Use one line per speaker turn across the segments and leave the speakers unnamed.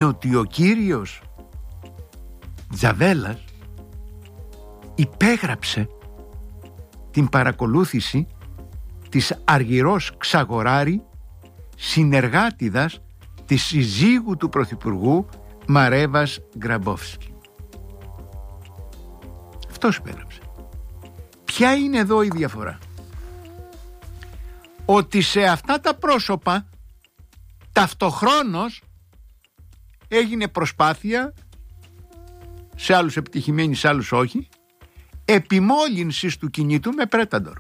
ότι ο κύριος Τζαβέλας υπέγραψε την παρακολούθηση της Αργυρός Ξαγοράρη, συνεργάτιδας της συζύγου του Πρωθυπουργού Μαρέβας Γκραμπόφσκι. Αυτός υπέγραψε. Ποια είναι εδώ η διαφορά? Ότι σε αυτά τα πρόσωπα ταυτοχρόνως έγινε προσπάθεια, σε άλλους επιτυχημένη, σε άλλους όχι, επιμόλυνσης του κινητού με πρέταντορ.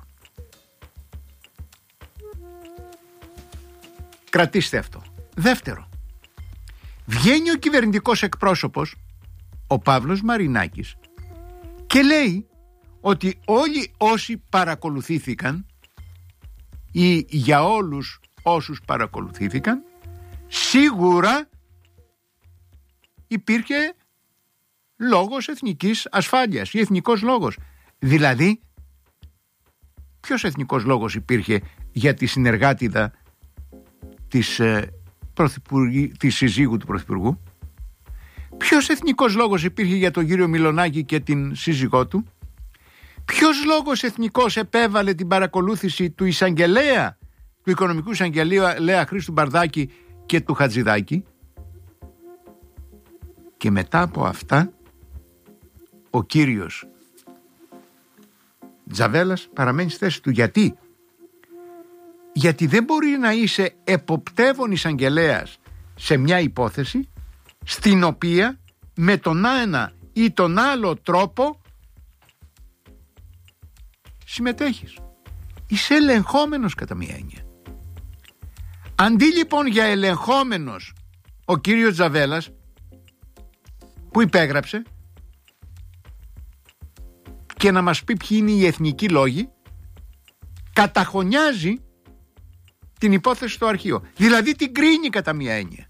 Κρατήστε αυτό. Δεύτερο, βγαίνει ο κυβερνητικός εκπρόσωπος, ο Παύλος Μαρινάκης, και λέει ότι όλοι όσοι παρακολουθήθηκαν ή για όλους όσους παρακολουθήθηκαν, σίγουρα υπήρχε λόγος εθνικής ασφάλειας ή εθνικός λόγος. Δηλαδή, ποιος εθνικός λόγος υπήρχε για τη συνεργάτιδα της συζύγου του Πρωθυπουργού? Ποιος εθνικός λόγος υπήρχε για τον κύριο Μιλονάκη και την σύζυγό του? Ποιος λόγος εθνικός επέβαλε την παρακολούθηση του εισαγγελέα, του οικονομικού εισαγγελέα Χρήστου Μπαρδάκη και του Χατζηδάκη? Και μετά από αυτά ο κύριος Τζαβέλας παραμένει στη θέση του. Γιατί? Γιατί δεν μπορεί να είσαι εποπτεύων εισαγγελέας σε μια υπόθεση στην οποία με τον ένα ή τον άλλο τρόπο συμμετέχεις. Είσαι ελεγχόμενος κατά μία έννοια. Αντί λοιπόν για ελεγχόμενος ο κύριος Τζαβέλας που υπέγραψε και να μας πει ποιοι είναι οι εθνικοί λόγοι, καταχωνιάζει την υπόθεση στο αρχείο. Δηλαδή την κρίνει κατά μία έννοια.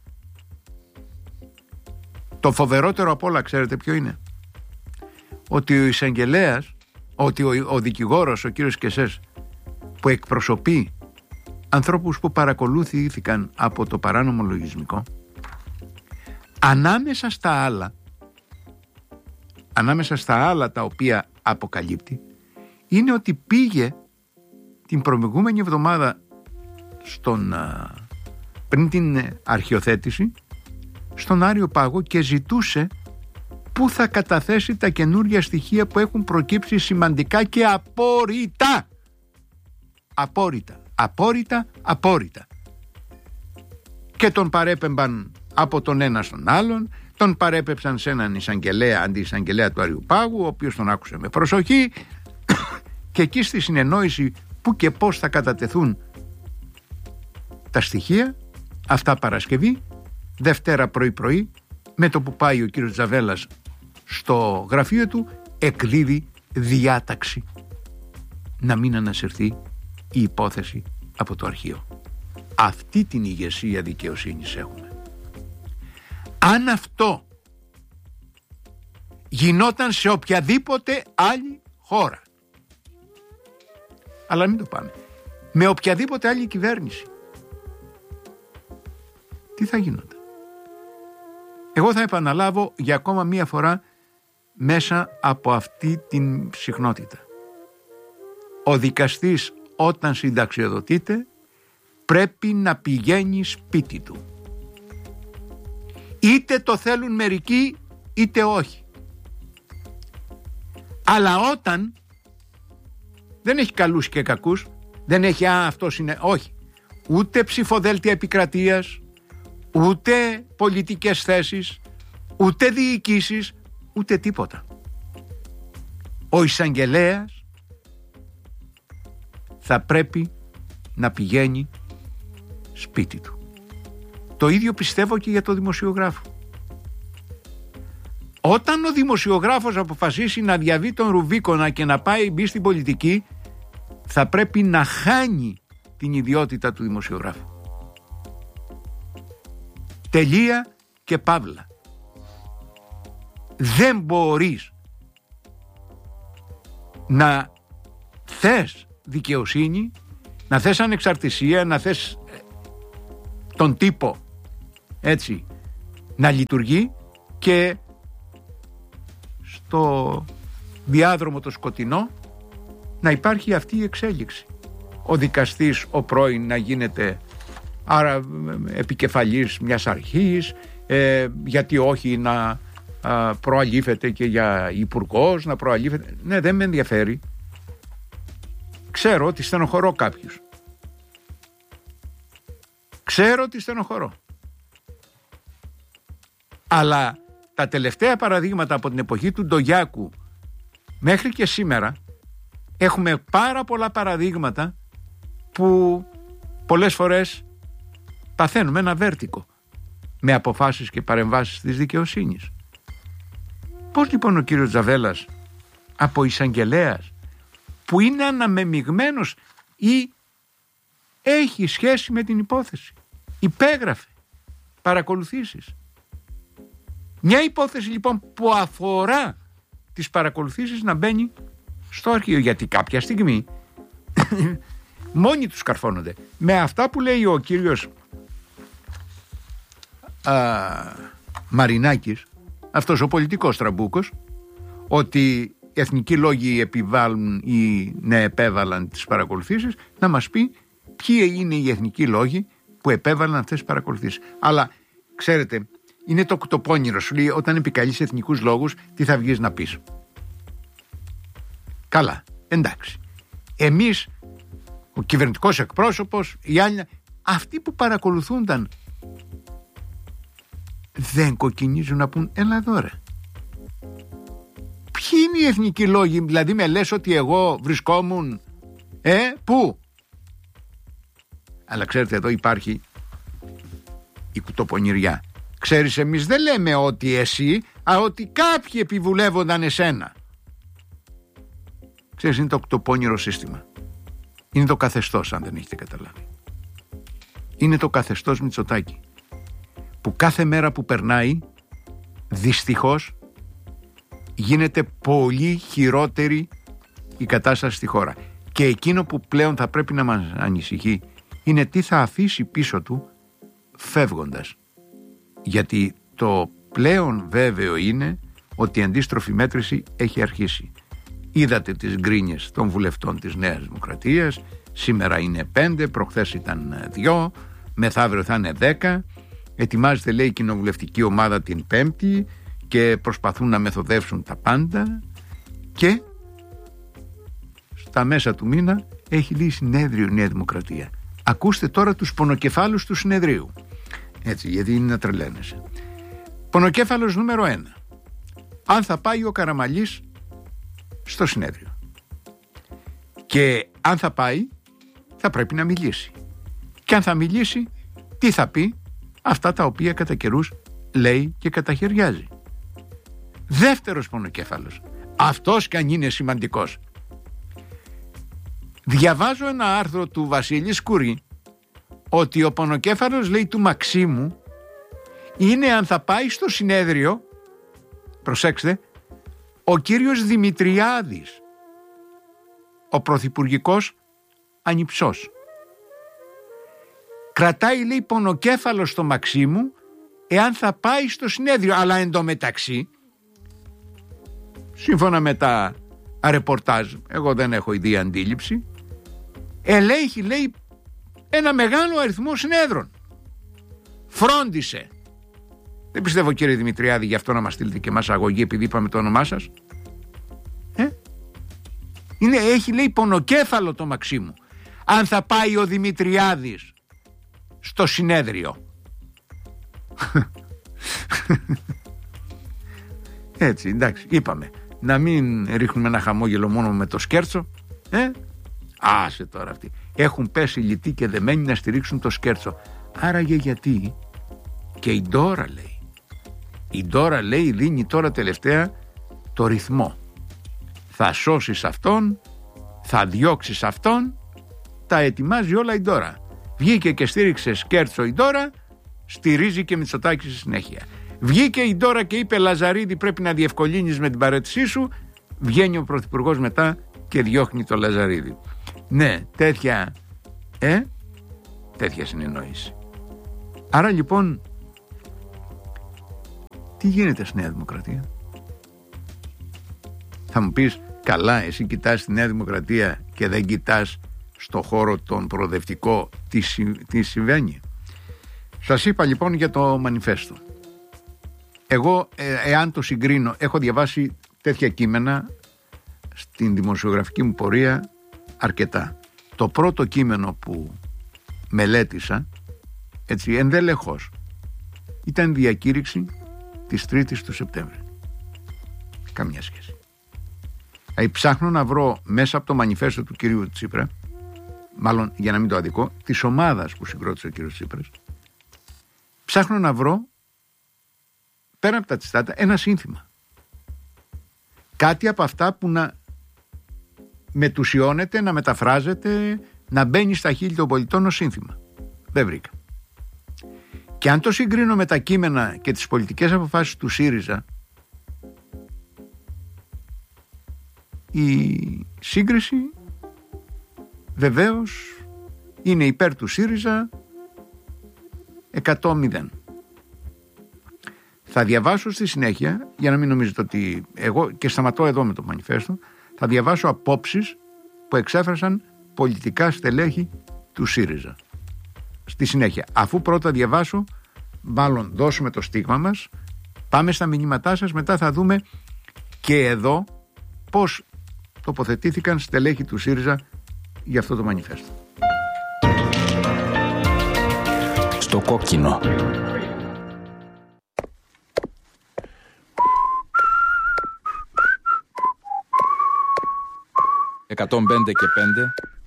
Το φοβερότερο απ' όλα ξέρετε ποιο είναι? Ότι ο εισαγγελέας, ότι ο δικηγόρος, ο κύριος Κεσές, που εκπροσωπεί ανθρώπους που παρακολούθηκαν από το παράνομο λογισμικό, ανάμεσα στα άλλα τα οποία αποκαλύπτει, είναι ότι πήγε την προηγούμενη εβδομάδα πριν την αρχιοθέτηση στον Άριο Πάγο και ζητούσε πού θα καταθέσει τα καινούργια στοιχεία που έχουν προκύψει σημαντικά και απόρριτα. Και τον παρέπεμπαν από τον ένα στον άλλον, τον παρέπεψαν σε έναν εισαγγελέα, αντιεισαγγελέα του Άριου Πάγου, ο οποίος τον άκουσε με προσοχή και εκεί στη συνεννόηση που και πώς θα κατατεθούν τα στοιχεία, αυτά Παρασκευή, Δευτέρα πρωί, με το που πάει ο κύριος Τζαβέλας στο γραφείο του, εκδίδει διάταξη να μην ανασυρθεί η υπόθεση από το αρχείο. Αυτή την ηγεσία δικαιοσύνης έχουμε. Αν αυτό γινόταν σε οποιαδήποτε άλλη χώρα, αλλά μην το πάμε, με οποιαδήποτε άλλη κυβέρνηση, τι θα γινόταν? Εγώ θα επαναλάβω για ακόμα μία φορά μέσα από αυτή την συχνότητα. Ο δικαστής όταν συνταξιοδοτείται πρέπει να πηγαίνει σπίτι του. Είτε το θέλουν μερικοί είτε όχι. Αλλά όταν δεν έχει καλούς και κακούς, δεν έχει αυτός είναι, όχι. Ούτε ψηφοδέλτια επικρατείας, ούτε πολιτικές θέσεις, ούτε διοικήσεις, ούτε τίποτα. Ο εισαγγελέας θα πρέπει να πηγαίνει σπίτι του. Το ίδιο πιστεύω και για το δημοσιογράφο. Όταν ο δημοσιογράφος αποφασίσει να διαβεί τον Ρουβίκονα και να μπει στην πολιτική, θα πρέπει να χάνει την ιδιότητα του δημοσιογράφου. Τελεία και παύλα. Δεν μπορείς να θες δικαιοσύνη, να θες ανεξαρτησία, να θες τον τύπο έτσι να λειτουργεί και στο διάδρομο το σκοτεινό να υπάρχει αυτή η εξέλιξη. Ο δικαστής ο πρώην να γίνεται άρα επικεφαλής μιας αρχής, γιατί όχι να προαλήφεται και για υπουργός, να προαλήφεται. Ναι, δεν με ενδιαφέρει. Ξέρω ότι στενοχωρώ κάποιους. Ξέρω ότι στενοχωρώ. Αλλά τα τελευταία παραδείγματα από την εποχή του Ντογιάκου μέχρι και σήμερα έχουμε πάρα πολλά παραδείγματα που πολλές φορές παθαίνουμε ένα βέρτικο με αποφάσεις και παρεμβάσεις της δικαιοσύνης. Πώς λοιπόν ο κύριος Τζαβέλας από εισαγγελέας που είναι αναμεμειγμένος ή έχει σχέση με την υπόθεση, υπέγραφε παρακολουθήσεις. Μια υπόθεση λοιπόν που αφορά τις παρακολουθήσεις να μπαίνει στο αρχείο, γιατί κάποια στιγμή μόνοι τους καρφώνονται. Με αυτά που λέει ο κύριος Μαρινάκης, αυτός ο πολιτικός τραμπούκος, ότι οι εθνικοί λόγοι επιβάλλουν ή ναι επέβαλαν τις παρακολουθήσεις, να μας πει ποιοι είναι οι εθνικοί λόγοι που επέβαλαν αυτές τις παρακολουθήσεις. Αλλά ξέρετε, είναι το κουτοπώνυρο, σου λέει όταν επικαλείς εθνικούς λόγους τι θα βγεις να πεις. Καλά, εντάξει. Εμείς, ο κυβερνητικός εκπρόσωπος, οι άλλοι, αυτοί που παρακολουθούνταν δεν κοκκινίζουν να πούν έλα εδώ ρε. Ποιοι είναι οι εθνικοί λόγοι, δηλαδή με λες ότι εγώ βρισκόμουν πού? Αλλά ξέρετε, εδώ υπάρχει η κουτοπονηριά. Ξέρεις, εμείς δεν λέμε ότι εσύ, αλλά ότι κάποιοι επιβουλεύονταν εσένα. Ξέρεις, είναι το κουτοπόνηρο σύστημα. Είναι το καθεστώς, αν δεν έχετε καταλάβει. Είναι το καθεστώς Μητσοτάκη, που κάθε μέρα που περνάει δυστυχώς γίνεται πολύ χειρότερη η κατάσταση στη χώρα. Και εκείνο που πλέον θα πρέπει να μας ανησυχεί είναι τι θα αφήσει πίσω του φεύγοντας. Γιατί το πλέον βέβαιο είναι ότι η αντίστροφη μέτρηση έχει αρχίσει. Είδατε τις γκρίνιες των βουλευτών της Νέας Δημοκρατίας, σήμερα είναι 5, προχθές ήταν 2, μεθαύριο θα είναι 10, ετοιμάζεται λέει η κοινοβουλευτική ομάδα την Πέμπτη και προσπαθούν να μεθοδεύσουν τα πάντα και στα μέσα του μήνα έχει λύσει συνέδριο η Νέα Δημοκρατία. Ακούστε τώρα τους πονοκεφάλους του συνεδρίου. Έτσι, γιατί είναι να τρελαίνεσαι. Πονοκέφαλος νούμερο 1. Αν θα πάει ο Καραμαλής στο συνέδριο. Και αν θα πάει, θα πρέπει να μιλήσει. Και αν θα μιλήσει, τι θα πει? Αυτά τα οποία κατά καιρούς λέει και καταχαιριάζει. Δεύτερος πονοκέφαλος. Αυτός κι αν είναι σημαντικός. Διαβάζω ένα άρθρο του Βασίλη Σκουρή ότι ο πονοκέφαλος, λέει, του Μαξίμου είναι αν θα πάει στο συνέδριο, προσέξτε, ο κύριος Δημητριάδης, ο πρωθυπουργικός ανιψός. Κρατάει, λέει, πονοκέφαλο στο Μαξίμου εάν θα πάει στο συνέδριο. Αλλά εντωμεταξύ, σύμφωνα με τα ρεπορτάζ, εγώ δεν έχω ιδία αντίληψη, ελέγχει, λέει, ένα μεγάλο αριθμό συνέδρων. Φρόντισε. Δεν πιστεύω, κύριε Δημητριάδη, γι' αυτό να μας στείλετε και εμάς αγωγή επειδή είπαμε το όνομά σας. Έχει, λέει, πονοκέφαλο το Μαξίμου αν θα πάει ο Δημητριάδης στο συνέδριο. Έτσι, εντάξει, είπαμε να μην ρίχνουμε ένα χαμόγελο μόνο με το σκέρτσο. Άσε τώρα αυτοί. Έχουν πέσει λιτοί και δεμένοι να στηρίξουν το σκέρτσο. Άραγε γιατί? Και η Ντόρα λέει. Η Ντόρα, λέει, δίνει τώρα τελευταία το ρυθμό. Θα σώσεις αυτόν, θα διώξεις αυτόν, τα ετοιμάζει όλα η Ντόρα. Βγήκε και στήριξε σκέρτσο η Ντόρα, στηρίζει και Μητσοτάκη στη συνέχεια. Βγήκε η Ντόρα και είπε Λαζαρίδη πρέπει να διευκολύνεις με την παρέτησή σου, βγαίνει ο πρωθυπουργός μετά και διώχνει το Λαζαρίδη. Ναι, τέτοια συνεννόηση. Άρα λοιπόν Τι γίνεται στη Νέα Δημοκρατία? Θα μου πεις, καλά, εσύ κοιτάς τη Νέα Δημοκρατία και δεν κοιτάς στο χώρο τον προοδευτικό τι συμβαίνει. Σας είπα λοιπόν για το μανιφέστο. Εγώ, εάν το συγκρίνω, έχω διαβάσει τέτοια κείμενα στην δημοσιογραφική μου πορεία αρκετά. Το πρώτο κείμενο που μελέτησα, έτσι ενδελεχώς, ήταν διακήρυξη της 3ης του Σεπτέμβρη. Καμιά σχέση. Ψάχνω να βρω μέσα από το μανιφέστο του κυρίου Τσίπρα, μάλλον για να μην το αδικώ, της ομάδας που συγκρότησε ο κύριος Τσίπρας, ψάχνω να βρω πέρα από τα τσιτάτα ένα σύνθημα. Κάτι από αυτά που να μετουσιώνεται, να μεταφράζεται, να μπαίνει στα χείλη των πολιτών ως σύνθημα. Δεν βρήκα. Και αν το συγκρίνω με τα κείμενα και τις πολιτικές αποφάσεις του ΣΥΡΙΖΑ, η σύγκριση βεβαίως είναι υπέρ του ΣΥΡΙΖΑ 100-0. Θα διαβάσω στη συνέχεια, για να μην νομίζετε ότι εγώ, και σταματώ εδώ με το μανιφέστο, θα διαβάσω απόψεις που εξέφρασαν πολιτικά στελέχη του ΣΥΡΙΖΑ. Στη συνέχεια, αφού πρώτα διαβάσω, μάλλον δώσουμε το στίγμα μας, πάμε στα μηνύματά σας, μετά θα δούμε και εδώ πώς τοποθετήθηκαν στελέχη του ΣΥΡΙΖΑ για αυτό το μανιφέστο.
Στο κόκκινο. 105 και 5